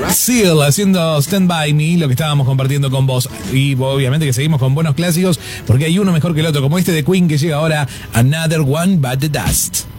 Seal haciendo Stand By Me, lo que estábamos compartiendo con vos. Y obviamente que seguimos con buenos clásicos, porque hay uno mejor que el otro, como este de Queen que llega ahora, Another One But the Dust.